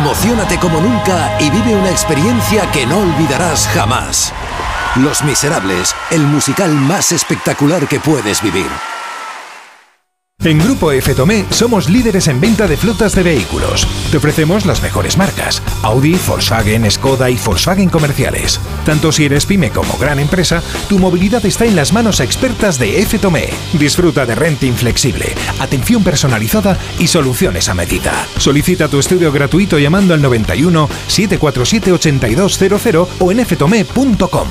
Emociónate como nunca y vive una experiencia que no olvidarás jamás. Los Miserables, el musical más espectacular que puedes vivir. En Grupo F. Tomé somos líderes en venta de flotas de vehículos. Te ofrecemos las mejores marcas: Audi, Volkswagen, Skoda y Volkswagen comerciales. Tanto si eres pyme como gran empresa, tu movilidad está en las manos expertas de F. Tomé. Disfruta de renting flexible, atención personalizada y soluciones a medida. Solicita tu estudio gratuito llamando al 91 747 8200 o en ftome.com.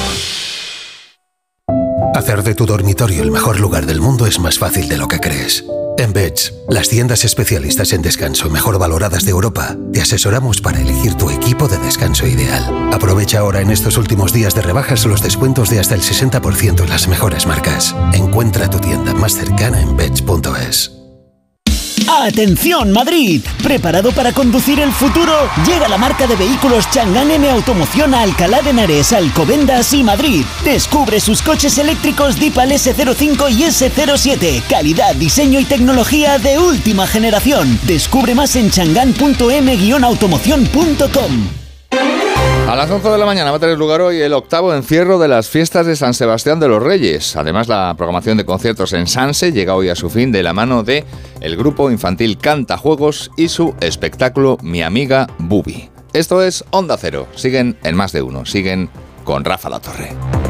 Hacer de tu dormitorio el mejor lugar del mundo es más fácil de lo que crees. En Beds, las tiendas especialistas en descanso mejor valoradas de Europa, te asesoramos para elegir tu equipo de descanso ideal. Aprovecha ahora en estos últimos días de rebajas los descuentos de hasta el 60% en las mejores marcas. Encuentra tu tienda más cercana en beds.es. ¡Atención Madrid! ¿Preparado para conducir el futuro? Llega la marca de vehículos Chang'an M Automoción a Alcalá de Henares, Alcobendas y Madrid. Descubre sus coches eléctricos Deepal S05 y S07. Calidad, diseño y tecnología de última generación. Descubre más en chang'an.m-automoción.com. A las 11 de la mañana va a tener lugar hoy el 8º encierro de las fiestas de San Sebastián de los Reyes. Además, la programación de conciertos en Sanse llega hoy a su fin de la mano de el grupo infantil Cantajuegos y su espectáculo Mi Amiga Bubi. Esto es Onda Cero. Siguen en Más de Uno. Siguen con Rafa La Torre.